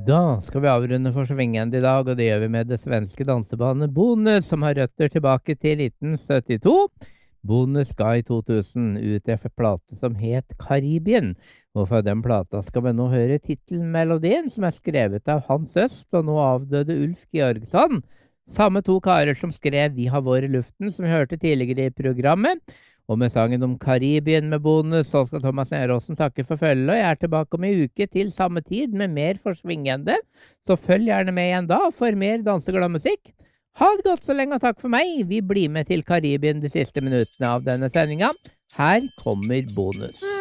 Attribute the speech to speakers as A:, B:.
A: Da skal vi avrunde for svingende i dag, og det gjør vi med det svenske dansebandet Bonus, som har røtter tilbake til 1972. Bonus ga i 2000 ut en plate som het Karibien, og fra den plata skal vi nå høre titelmelodien, som er skrevet av Hans Øst og nå avdøde Ulf Georgsson. Samme to karer som skrev Vi har vår i luften, som vi hørte tidligere i programmet. Og med sangen om Karibien med Bonus, så skal Thomas Neråsen takke for følget, og jeg er tilbake om en uke til samme tid med mer forsvingende. Så følg gjerne med igjen da for mer danseglad musikk. Ha det godt så lenge, og takk for meg. Vi blir med til Karibien de siste minuttene av denne sendinga. Her kommer Bonus.